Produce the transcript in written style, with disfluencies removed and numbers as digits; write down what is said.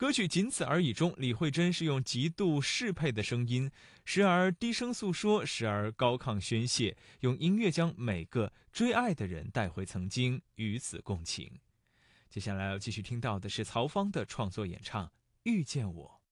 歌曲仅此而已中，李慧珍是用极度适配的声音，时而低声诉说，时而高亢宣泄，用音乐将每个追爱的人带回曾经，与此共情。接下来要继续听到的是曹芳的创作演唱《遇见我》。